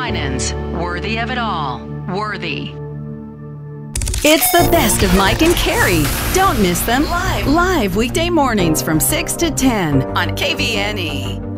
Winans. Worthy of it all. Worthy. It's the best of Mike and Carrie. Don't miss them live weekday mornings from 6 to 10 on KVNE.